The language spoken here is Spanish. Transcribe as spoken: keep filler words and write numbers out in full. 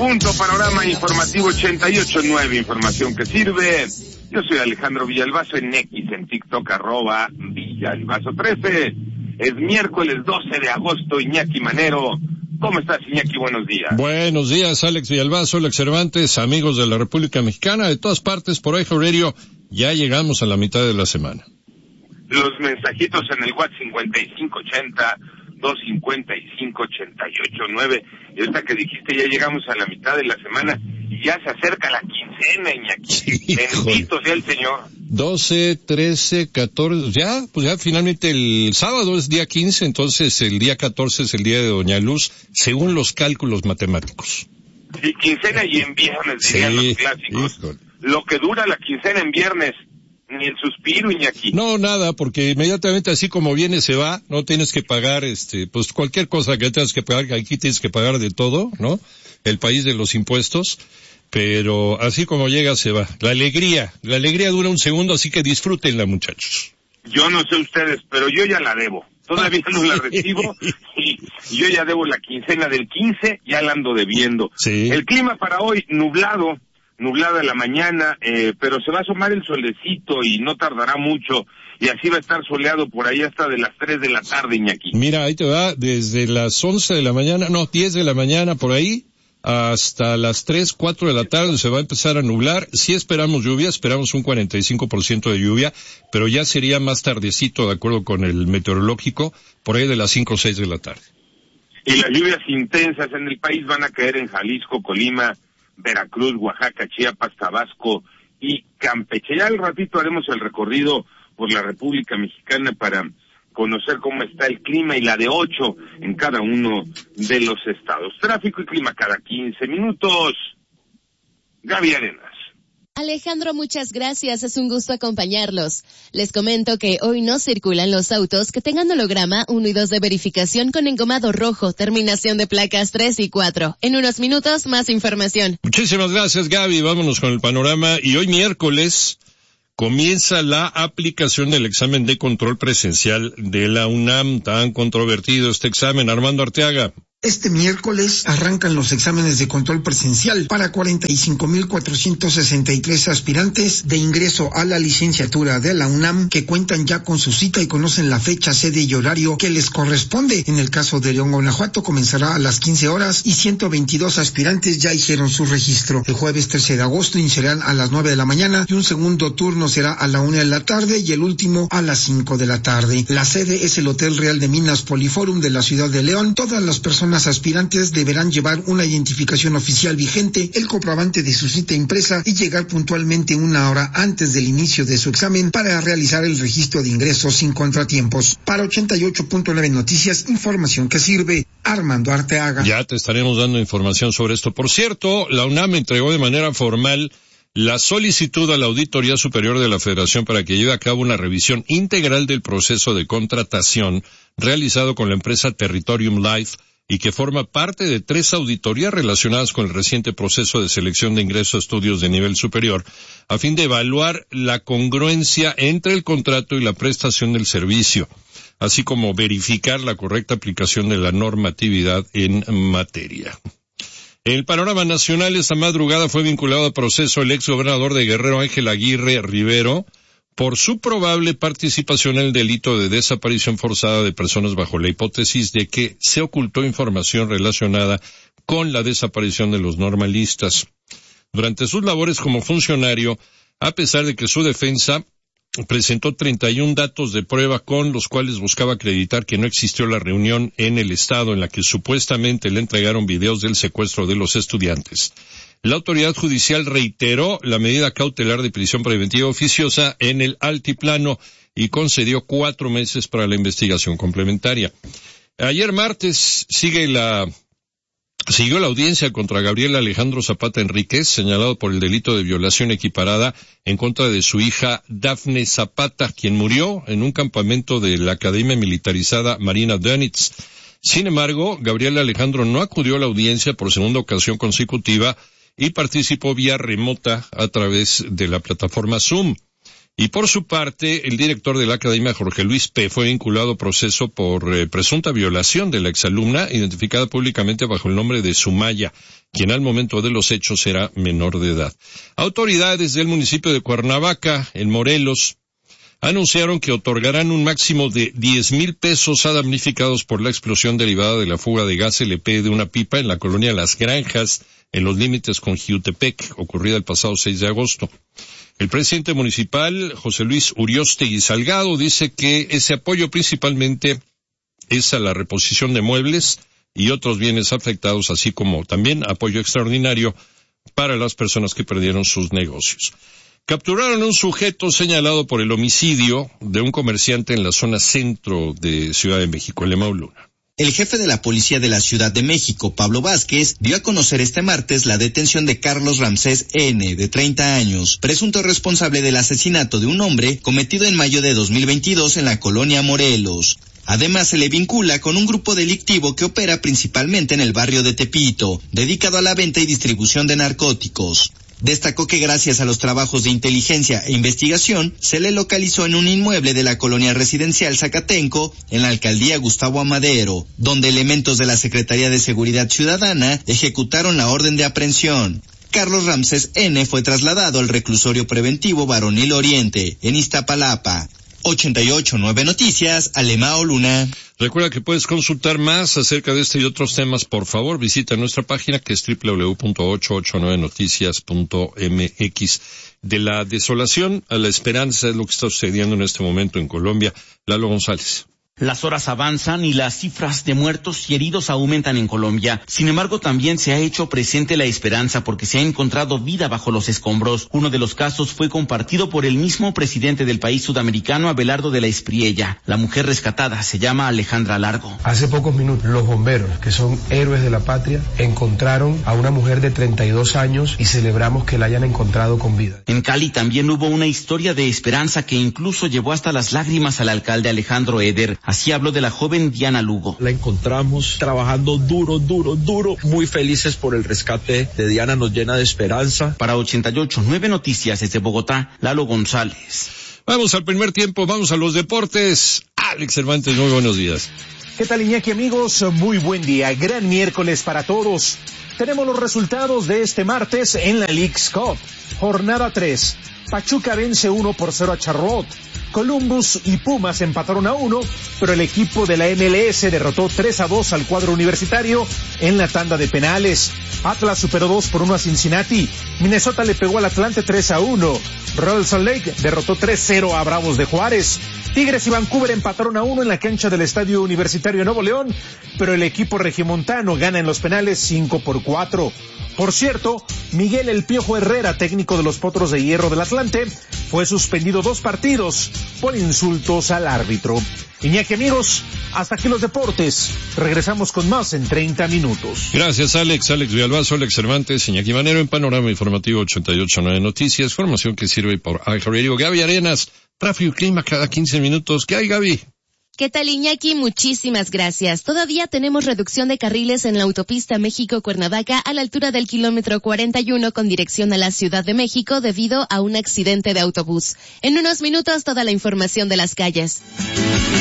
punto, panorama informativo ochenta y ocho punto nueve, información que sirve. Yo soy Alejandro Villalbazo en X, en TikTok, arroba Villalbazo trece. Es miércoles doce de agosto, Iñaki Manero. ¿Cómo estás, Iñaki? Buenos días. Buenos días, Alex Villalbazo, Alex Cervantes, amigos de la República Mexicana, de todas partes, por ahí, Aurelio, ya llegamos a la mitad de la semana. Los mensajitos en el WhatsApp cincuenta y cinco ochenta, doscientos cincuenta y cinco, ochenta y ocho nueve. Y ahorita que dijiste, ya llegamos a la mitad de la semana y ya se acerca la quincena, Iñaki. Sí, bendito sea el Señor. doce, trece, catorce, ya, pues ya finalmente el sábado es día quince, entonces el día catorce es el día de Doña Luz, según los cálculos matemáticos. Sí, quincena y en viernes, dirían Sí, los clásicos. híjole. Lo que dura la quincena en viernes, ni el suspiro, Iñaki. No, nada, porque inmediatamente así como viene se va, no tienes que pagar, este, pues cualquier cosa que tengas que pagar, aquí tienes que pagar de todo, ¿no? El país de los impuestos, pero así como llega se va. La alegría, la alegría dura un segundo, así que disfrútenla, muchachos. Yo no sé ustedes, pero yo ya la debo. Todavía no la recibo y yo ya debo la quincena del quince, ya la ando debiendo. Sí. El clima para hoy, nublado, nublada la mañana, eh, pero se va a asomar el solecito y no tardará mucho, y así va a estar soleado por ahí hasta de las tres de la tarde, Iñaki. Mira, ahí te va, desde las once de la mañana, no, diez de la mañana por ahí, hasta las tres, cuatro de la tarde se va a empezar a nublar. Sí esperamos lluvia, esperamos un cuarenta y cinco por ciento de lluvia, pero ya sería más tardecito, de acuerdo con el meteorológico, por ahí de las cinco o seis de la tarde. Y las lluvias intensas en el país van a caer en Jalisco, Colima, Veracruz, Oaxaca, Chiapas, Tabasco y Campeche. Ya al ratito haremos el recorrido por la República Mexicana para conocer cómo está el clima y la de ocho en cada uno de los estados. Tráfico y clima cada quince minutos. Gaby Arenas. Alejandro, muchas gracias, es un gusto acompañarlos. Les comento que hoy no circulan los autos que tengan holograma uno y dos de verificación con engomado rojo, terminación de placas tres y cuatro. En unos minutos, más información. Muchísimas gracias, Gaby. Vámonos con el panorama. Y hoy miércoles comienza la aplicación del examen de control presencial de la UNAM. Tan controvertido este examen. Armando Arteaga. Este miércoles arrancan los exámenes de control presencial para cuarenta y cinco mil cuatrocientos sesenta y tres aspirantes de ingreso a la licenciatura de la UNAM que cuentan ya con su cita y conocen la fecha, sede y horario que les corresponde. En el caso de León, Guanajuato, comenzará a las quince horas y ciento veintidós aspirantes ya hicieron su registro. El jueves trece de agosto iniciarán a las nueve de la mañana y un segundo turno será a la una de la tarde y el último a las cinco de la tarde. La sede es el Hotel Real de Minas Poliforum de la ciudad de León. Todas las personas Las aspirantes deberán llevar una identificación oficial vigente, el comprobante de su cita impresa y llegar puntualmente una hora antes del inicio de su examen para realizar el registro de ingresos sin contratiempos. Para ochenta y ocho punto nueve Noticias, información que sirve. Armando Arteaga. Ya te estaremos dando información sobre esto. Por cierto, la UNAM entregó de manera formal la solicitud a la Auditoría Superior de la Federación para que lleve a cabo una revisión integral del proceso de contratación realizado con la empresa Territorium Life y que forma parte de tres auditorías relacionadas con el reciente proceso de selección de ingreso a estudios de nivel superior, a fin de evaluar la congruencia entre el contrato y la prestación del servicio, así como verificar la correcta aplicación de la normatividad en materia. En el panorama nacional, esta madrugada fue vinculado a proceso el ex gobernador de Guerrero, Ángel Aguirre Rivero, por su probable participación en el delito de desaparición forzada de personas bajo la hipótesis de que se ocultó información relacionada con la desaparición de los normalistas. Durante sus labores como funcionario, a pesar de que su defensa presentó treinta y uno datos de prueba con los cuales buscaba acreditar que no existió la reunión en el estado en la que supuestamente le entregaron videos del secuestro de los estudiantes, la autoridad judicial reiteró la medida cautelar de prisión preventiva oficiosa en el altiplano y concedió cuatro meses para la investigación complementaria. Ayer martes sigue la siguió la audiencia contra Gabriel Alejandro Zapata Enríquez, señalado por el delito de violación equiparada en contra de su hija Dafne Zapata, quien murió en un campamento de la Academia Militarizada Marina Dönitz. Sin embargo, Gabriel Alejandro no acudió a la audiencia por segunda ocasión consecutiva y participó vía remota a través de la plataforma Zoom. Y por su parte, el director de la Academia, Jorge Luis P., fue vinculado a proceso por eh, presunta violación de la exalumna, identificada públicamente bajo el nombre de Sumaya, quien al momento de los hechos era menor de edad. Autoridades del municipio de Cuernavaca, en Morelos, anunciaron que otorgarán un máximo de diez mil pesos a damnificados por la explosión derivada de la fuga de gas L P de una pipa en la colonia Las Granjas, en los límites con Jiutepec, ocurrida el pasado seis de agosto. El presidente municipal, José Luis Uriostegui Salgado, dice que ese apoyo principalmente es a la reposición de muebles y otros bienes afectados, así como también apoyo extraordinario para las personas que perdieron sus negocios. Capturaron a un sujeto señalado por el homicidio de un comerciante en la zona centro de Ciudad de México, Lema Luna. El jefe de la Policía de la Ciudad de México, Pablo Vázquez, dio a conocer este martes la detención de Carlos Ramsés N., de treinta años, presunto responsable del asesinato de un hombre cometido en mayo de dos mil veintidós en la colonia Morelos. Además, se le vincula con un grupo delictivo que opera principalmente en el barrio de Tepito, dedicado a la venta y distribución de narcóticos. Destacó que gracias a los trabajos de inteligencia e investigación, se le localizó en un inmueble de la colonia residencial Zacatenco, en la alcaldía Gustavo Amadero, donde elementos de la Secretaría de Seguridad Ciudadana ejecutaron la orden de aprehensión. Carlos Ramsés N. fue trasladado al reclusorio preventivo Varonil Oriente, en Iztapalapa. ochenta y ocho punto nueve Noticias, Alemao Luna. Recuerda que puedes consultar más acerca de este y otros temas. Por favor, visita nuestra página que es doble u doble u doble u punto ochocientos ochenta y nueve noticias punto m x. De la desolación a la esperanza es lo que está sucediendo en este momento en Colombia. Lalo González. Las horas avanzan y las cifras de muertos y heridos aumentan en Colombia. Sin embargo, también se ha hecho presente la esperanza porque se ha encontrado vida bajo los escombros. Uno de los casos fue compartido por el mismo presidente del país sudamericano, Abelardo de la Espriella. La mujer rescatada se llama Alejandra Largo. Hace pocos minutos, los bomberos, que son héroes de la patria, encontraron a una mujer de treinta y dos años y celebramos que la hayan encontrado con vida. En Cali también hubo una historia de esperanza que incluso llevó hasta las lágrimas al alcalde Alejandro Eder. Así habló de la joven Diana Lugo. La encontramos trabajando duro, duro, duro. Muy felices por el rescate de Diana, nos llena de esperanza. Para ochenta y ocho punto nueve Noticias desde Bogotá, Lalo González. Vamos al primer tiempo, vamos a los deportes. Alex Cervantes, muy buenos días. ¿Qué tal, Iñaki, amigos? Muy buen día, gran miércoles para todos. Tenemos los resultados de este martes en la Leagues Cup. Jornada tres. Pachuca vence uno por cero a Charlotte. Columbus y Pumas empataron a uno, pero el equipo de la M L S derrotó tres a dos al cuadro universitario en la tanda de penales. Atlas superó dos por uno a Cincinnati. Minnesota le pegó al Atlante tres a uno. Real Salt Lake derrotó tres cero a Bravos de Juárez. Tigres y Vancouver empataron a uno en la cancha del Estadio Universitario de Nuevo León, pero el equipo regiomontano gana en los penales cinco por cuatro. Por cierto, Miguel El Piojo Herrera, técnico de los Potros de Hierro del Atlante, fue suspendido dos partidos por insultos al árbitro. Iñaki, amigos, hasta aquí los deportes. Regresamos con más en treinta minutos. Gracias, Alex. Alex Villalbazo, Alex Cervantes, Iñaki Manero en Panorama Informativo ochenta y ocho punto nueve Noticias. Formación que sirve por iHeartRadio. Gaby Arenas, tráfico y clima cada quince minutos. ¿Qué hay, Gaby? ¿Qué tal, Iñaki? Muchísimas gracias. Todavía tenemos reducción de carriles en la autopista México-Cuernavaca a la altura del kilómetro cuarenta y uno con dirección a la Ciudad de México debido a un accidente de autobús. En unos minutos toda la información de las calles.